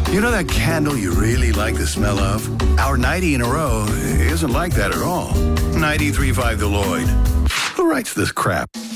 You know that candle you really like the smell of? Our 90 in a row isn't like that at all. 93.5 The Lloyd. Who writes this crap?